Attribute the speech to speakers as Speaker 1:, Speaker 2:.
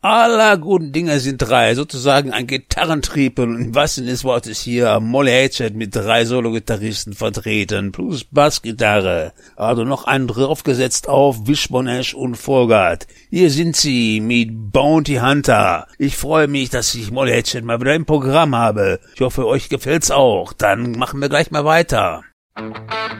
Speaker 1: Aller guten Dinge sind drei, sozusagen ein Gitarrentriebel und im wahrsten Sinne des Wortes hier Molly Hatchet mit 3 Solo-Gitarristen vertreten, plus Bassgitarre. Also noch einen draufgesetzt auf Wishbone Ash und Fogart. Hier sind sie mit Bounty Hunter. Ich freue mich, dass ich Molly Hatchet mal wieder im Programm habe. Ich hoffe, euch gefällt's auch. Dann machen wir gleich mal weiter.